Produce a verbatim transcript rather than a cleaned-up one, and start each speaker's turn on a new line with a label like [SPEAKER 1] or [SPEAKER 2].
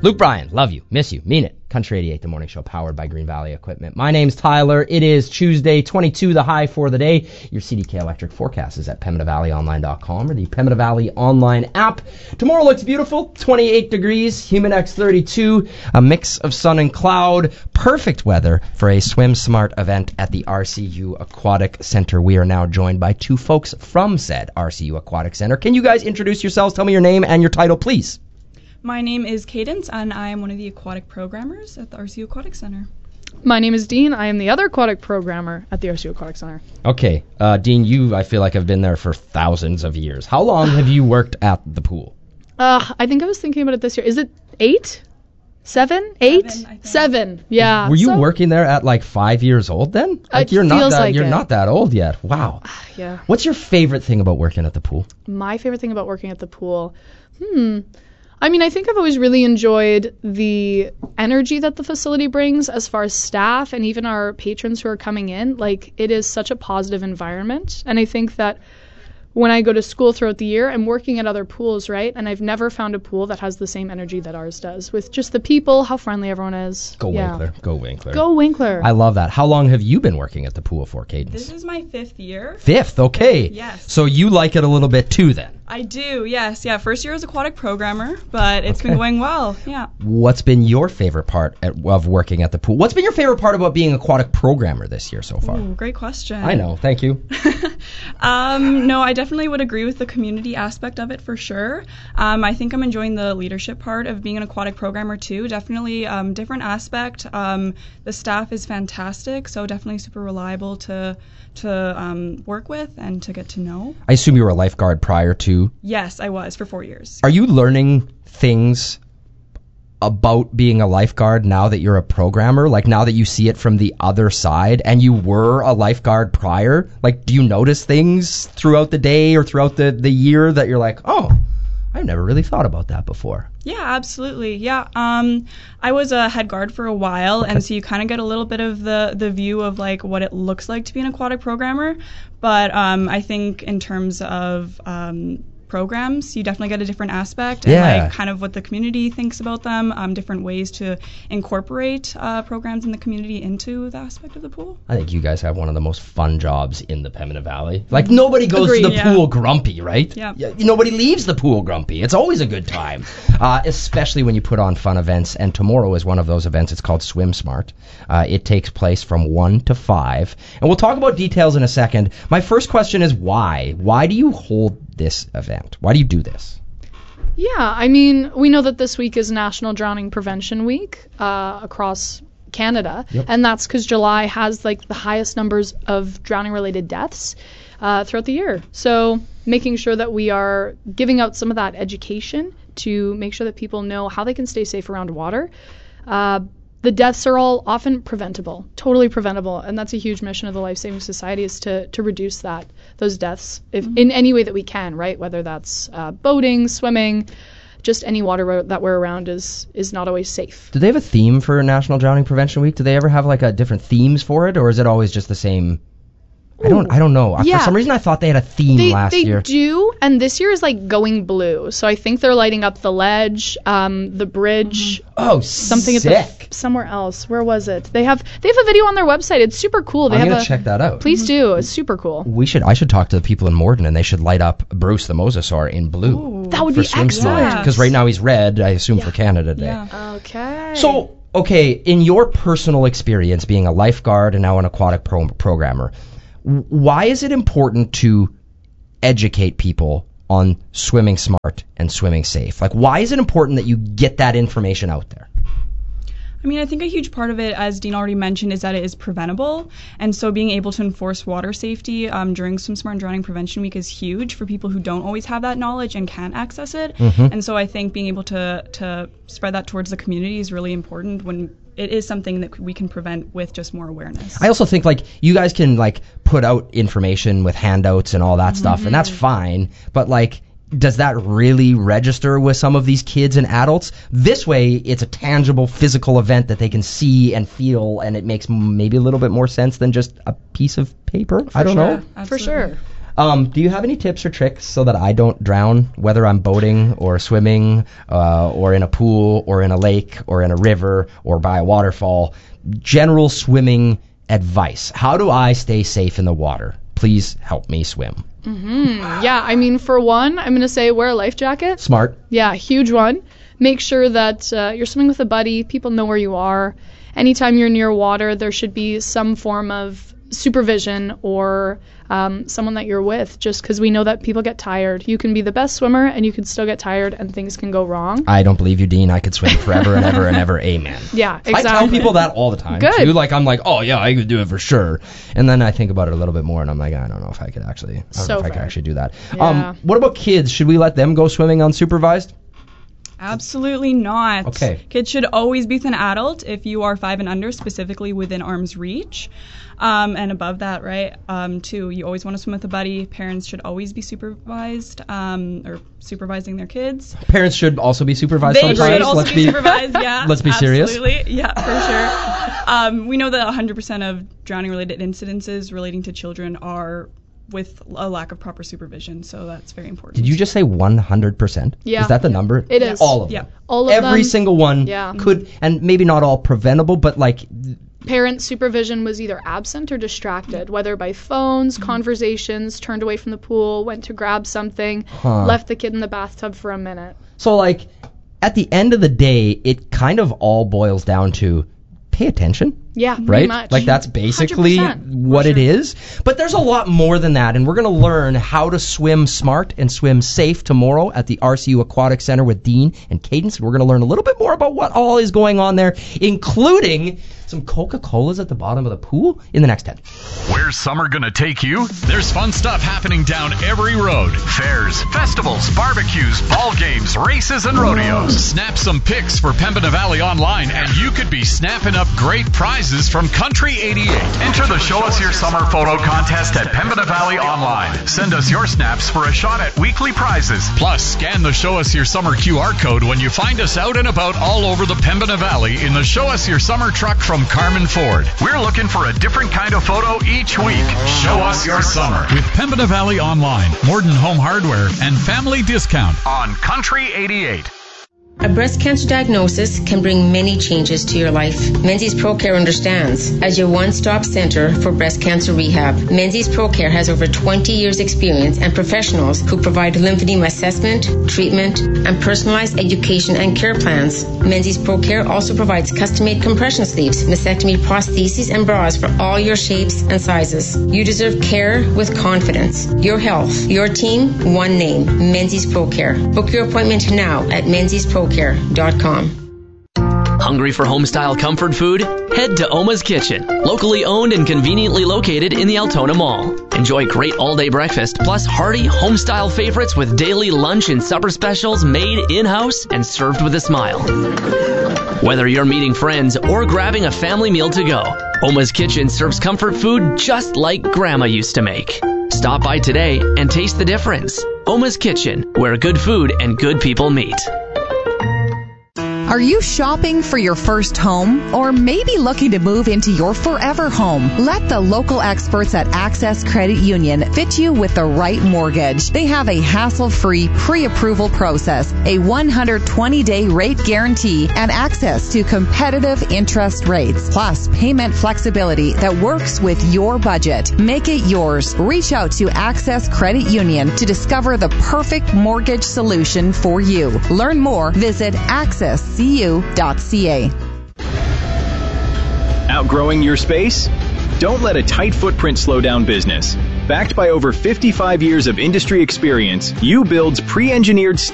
[SPEAKER 1] Luke Bryan, love you, miss you, mean it. Country eighty-eight, the morning show powered by Green Valley Equipment. My name's Tyler. It is Tuesday, twenty-two, the high for the day. Your C D K electric forecast is at Pembina Valley Online dot com or the Pembina Valley Online app. Tomorrow looks beautiful, twenty-eight degrees, Humidex thirty-two, a mix of sun and cloud. Perfect weather for a Swim Smart event at the R C U Aquatic Center. We are now joined by two folks from said R C U Aquatic Center. Can you guys introduce yourselves? Tell me your name and your title, please.
[SPEAKER 2] My name is Cadence, and I am one of the aquatic programmers at the R C U Aquatic Center.
[SPEAKER 3] My name is Dean. I am the other aquatic programmer at the R C U Aquatic Center.
[SPEAKER 1] Okay, uh, Dean, you, I feel like, have been there for thousands of years. How long have you worked at the pool?
[SPEAKER 3] Uh, I think I was thinking about it this year. Is it eight? Seven? Eight?
[SPEAKER 2] Seven, I think.
[SPEAKER 3] Seven. Yeah.
[SPEAKER 1] Were you
[SPEAKER 3] so,
[SPEAKER 1] working there at like five years old then? Like
[SPEAKER 3] It
[SPEAKER 1] you're not
[SPEAKER 3] feels
[SPEAKER 1] that
[SPEAKER 3] like
[SPEAKER 1] you're
[SPEAKER 3] it.
[SPEAKER 1] not that old yet. Wow.
[SPEAKER 3] Yeah.
[SPEAKER 1] What's your favorite thing about working at the pool?
[SPEAKER 3] My favorite thing about working at the pool? Hmm. I mean, I think I've always really enjoyed the energy that the facility brings as far as staff and even our patrons who are coming in. Like, it is such a positive environment. And I think that when I go to school throughout the year, I'm working at other pools, right? And I've never found a pool that has the same energy that ours does, with just the people, how friendly everyone is.
[SPEAKER 1] Go
[SPEAKER 3] yeah.
[SPEAKER 1] Winkler. Go Winkler.
[SPEAKER 3] Go Winkler.
[SPEAKER 1] I love that. How long have you been working at the pool for, Cadence?
[SPEAKER 2] This is my fifth year.
[SPEAKER 1] Fifth, okay.
[SPEAKER 2] Yes.
[SPEAKER 1] So you like it a little bit too then?
[SPEAKER 2] I do, yes. Yeah, first year as aquatic programmer, but it's
[SPEAKER 1] Okay.
[SPEAKER 2] been going well, yeah.
[SPEAKER 1] What's been your favorite part at, of working at the pool? What's been your favorite part about being aquatic programmer this year so far?
[SPEAKER 2] Ooh, great question.
[SPEAKER 1] I know, thank you.
[SPEAKER 2] um, no, I definitely would agree with the community aspect of it for sure. Um, I think I'm enjoying the leadership part of being an aquatic programmer too. Definitely um, different aspect. Um, the staff is fantastic, so definitely super reliable to to um, work with and to get to know.
[SPEAKER 1] I assume you were a lifeguard prior to.
[SPEAKER 2] Yes, I was for four years.
[SPEAKER 1] Are you learning things about being a lifeguard now that you're a programmer? Like now that you see it from the other side and you were a lifeguard prior? Like do you notice things throughout the day or throughout the, the year that you're like, oh, I've never really thought about that before?
[SPEAKER 2] Yeah, absolutely. Yeah, um, I was a head guard for a while,
[SPEAKER 1] Okay.
[SPEAKER 2] and so you kind of get a little bit of the, the view of like what it looks like to be an aquatic programmer. But um, I think in terms of um, programs, you definitely get a different aspect
[SPEAKER 1] Yeah.
[SPEAKER 2] and like kind of what the community thinks about them, um, different ways to incorporate uh, programs in the community into the aspect of the pool.
[SPEAKER 1] I think you guys have one of the most fun jobs in the Pembina Valley. Like nobody goes
[SPEAKER 3] Agreed,
[SPEAKER 1] to the
[SPEAKER 2] yeah.
[SPEAKER 1] pool grumpy, right?
[SPEAKER 2] Yeah.
[SPEAKER 1] Y- Nobody leaves the pool grumpy. It's always a good time, uh, especially when you put on fun events. And tomorrow is one of those events. It's called Swim Smart. Uh, it takes place from one to five. And we'll talk about details in a second. My first question is why? Why do you hold this event? Why do you do this?
[SPEAKER 3] Yeah, I mean, we know that this week is National Drowning Prevention Week uh, across Canada,
[SPEAKER 1] Yep.
[SPEAKER 3] and that's because July has like the highest numbers of drowning-related deaths uh, throughout the year. So making sure that we are giving out some of that education to make sure that people know how they can stay safe around water. Uh, the deaths are all often preventable, totally preventable, and that's a huge mission of the Life Saving Society is to to reduce that those deaths if, in any way that we can, right? Whether that's uh, boating, swimming, just any water that we're around is is not always safe.
[SPEAKER 1] Do they have a theme for National Drowning Prevention Week? Do they ever have like a different themes for it, or is it always just the same? I don't. I don't know.
[SPEAKER 3] Yeah.
[SPEAKER 1] For some reason, I thought they had a theme
[SPEAKER 3] They,
[SPEAKER 1] last
[SPEAKER 3] they
[SPEAKER 1] year.
[SPEAKER 3] do, and this year is like going blue. So I think they're lighting up the ledge, um, the bridge,
[SPEAKER 1] Oh,
[SPEAKER 3] something
[SPEAKER 1] sick!
[SPEAKER 3] at the, somewhere else. Where was it? They have they have a video on their website. It's super cool. They
[SPEAKER 1] I'm
[SPEAKER 3] have
[SPEAKER 1] gonna
[SPEAKER 3] a,
[SPEAKER 1] check that out.
[SPEAKER 3] Please do. It's super cool.
[SPEAKER 1] We should. I should talk to the people in Morden, and they should light up Bruce the Mosasaur in blue
[SPEAKER 2] Ooh.
[SPEAKER 3] That would
[SPEAKER 1] for
[SPEAKER 3] be
[SPEAKER 1] Swim Smart.
[SPEAKER 3] excellent.
[SPEAKER 1] Because right now he's red. I assume for
[SPEAKER 3] Yeah.
[SPEAKER 1] Canada Day.
[SPEAKER 2] Yeah.
[SPEAKER 3] Okay.
[SPEAKER 1] So, okay, in your personal experience being a lifeguard and now an aquatic pro- programmer, w- why is it important to educate people on swimming smart and swimming safe? Like, why is it important that you get that information out there?
[SPEAKER 2] I mean, I think a huge part of it, as Dean already mentioned, is that it is preventable. And so being able to enforce water safety um, during Swim Smart and Drowning Prevention Week is huge for people who don't always have that knowledge and can't access it.
[SPEAKER 1] Mm-hmm.
[SPEAKER 2] And so I think being able to, to spread that towards the community is really important when it is something that we can prevent with just more awareness.
[SPEAKER 1] I also think, like, you guys can, like, put out information with handouts and all that stuff, and that's fine, but, like, does that really register with some of these kids and adults? This way, it's a tangible physical event that they can see and feel, and it makes maybe a little bit more sense than just a piece of paper. I don't
[SPEAKER 3] sure.
[SPEAKER 1] know.
[SPEAKER 3] For
[SPEAKER 2] Absolutely.
[SPEAKER 3] sure.
[SPEAKER 1] Um, do you have any tips or tricks so that I don't drown, whether I'm boating or swimming uh, or in a pool or in a lake or in a river or by a waterfall? General swimming advice. How do I stay safe in the water? Please help me swim.
[SPEAKER 3] Mm-hmm. Yeah, I mean, for one, I'm going to say wear a life jacket.
[SPEAKER 1] Smart.
[SPEAKER 3] Yeah, huge one. Make sure that uh, you're swimming with a buddy. People know where you are. Anytime you're near water, there should be some form of supervision or um, someone that you're with, just because we know that people get tired. You can be the best swimmer and you can still get tired and things can go wrong.
[SPEAKER 1] I don't believe you, Dean. I could swim forever and ever and ever. Amen.
[SPEAKER 3] Yeah, exactly.
[SPEAKER 1] I tell people that all the time.
[SPEAKER 3] Good.
[SPEAKER 1] Too. Like, I'm like, oh, yeah, I could do it for sure. And then I think about it a little bit more and I'm like, I don't know if I could actually, I don't
[SPEAKER 3] So
[SPEAKER 1] know if I
[SPEAKER 3] fair.
[SPEAKER 1] could actually do that.
[SPEAKER 3] Yeah.
[SPEAKER 1] Um, what about kids? Should we let them go swimming unsupervised?
[SPEAKER 2] Absolutely not.
[SPEAKER 1] Okay.
[SPEAKER 2] Kids should always be with an adult if you are five and under, specifically within arm's reach. Um, and above that, right, um, too, you always want to swim with a buddy. Parents should always be supervised um, or supervising their kids.
[SPEAKER 1] Parents should also be supervised
[SPEAKER 2] They
[SPEAKER 1] sometimes.
[SPEAKER 2] should also
[SPEAKER 1] let's
[SPEAKER 2] be,
[SPEAKER 1] be
[SPEAKER 2] supervised, yeah.
[SPEAKER 1] Let's be serious.
[SPEAKER 2] Absolutely, yeah, for sure. Um, we know that one hundred percent of drowning-related incidences relating to children are with a lack of proper supervision, so that's very important.
[SPEAKER 1] Did you just say one hundred percent?
[SPEAKER 3] Yeah.
[SPEAKER 1] Is that the number?
[SPEAKER 3] It is.
[SPEAKER 1] All of
[SPEAKER 2] Yeah.
[SPEAKER 1] them.
[SPEAKER 3] All of
[SPEAKER 1] Every
[SPEAKER 3] them.
[SPEAKER 1] single one
[SPEAKER 3] Yeah.
[SPEAKER 1] could, and maybe not all preventable, but like,
[SPEAKER 3] Parent supervision was either absent or distracted, whether by phones,
[SPEAKER 1] Mm-hmm.
[SPEAKER 3] conversations, turned away from the pool, went to grab something,
[SPEAKER 1] Huh.
[SPEAKER 3] left the kid in the bathtub for a minute.
[SPEAKER 1] so like, at the end of the day, it kind of all boils down to pay attention.
[SPEAKER 3] Yeah, pretty
[SPEAKER 1] Right?
[SPEAKER 3] much.
[SPEAKER 1] Like that's basically
[SPEAKER 3] one hundred percent,
[SPEAKER 1] what
[SPEAKER 3] for
[SPEAKER 1] it
[SPEAKER 3] sure.
[SPEAKER 1] is. But there's a lot more than that, and we're going to learn how to swim smart and swim safe tomorrow at the R C U Aquatic Center with Dean and Cadence. We're going to learn a little bit more about what all is going on there, including some Coca-Colas at the bottom of the pool in the next ten.
[SPEAKER 4] Where's summer gonna take you? There's fun stuff happening down every road. Fairs, festivals, barbecues, ball games, races, and rodeos. Snap some pics for Pembina Valley Online, and you could be snapping up great prizes from Country eighty-eight. Enter the Show Us Your Summer photo contest at Pembina Valley Online. Send us your snaps for a shot at weekly prizes. Plus, scan the Show Us Your Summer Q R code when you find us out and about all over the Pembina Valley in the Show Us Your Summer truck from Carmen Ford. We're looking for a different kind of photo each week. Show us your summer with Pembina Valley Online, Morden Home Hardware, and Family Discount on Country eighty-eight.
[SPEAKER 5] A breast cancer diagnosis can bring many changes to your life. Menzies ProCare understands. As your one-stop center for breast cancer rehab, Menzies ProCare has over twenty years experience and professionals who provide lymphedema assessment, treatment, and personalized education and care plans. Menzies ProCare also provides custom-made compression sleeves, mastectomy prostheses, and bras for all your shapes and sizes. You deserve care with confidence. Your health, your team, one name, Menzies ProCare. Book your appointment now at menzies pro care dot com.
[SPEAKER 6] Hungry for home-style comfort food? Head to Oma's Kitchen, locally owned and conveniently located in the Altona Mall. Enjoy great all-day breakfast, plus hearty, home-style favorites with daily lunch and supper specials made in-house and served with a smile. Whether you're meeting friends or grabbing a family meal to go, Oma's Kitchen serves comfort food just like Grandma used to make. Stop by today and taste the difference. Oma's Kitchen, where good food and good people meet.
[SPEAKER 7] Are you shopping for your first home or maybe looking to move into your forever home? Let the local experts at Access Credit Union fit you with the right mortgage. They have a hassle-free pre-approval process, a one hundred twenty day rate guarantee, and access to competitive interest rates, plus payment flexibility that works with your budget. Make it yours. Reach out to Access Credit Union to discover the perfect mortgage solution for you. Learn more, visit access c u dot c a.
[SPEAKER 8] Outgrowing your space? Don't let a tight footprint slow down business. Backed by over fifty-five years of industry experience, U-Build's pre-engineered steel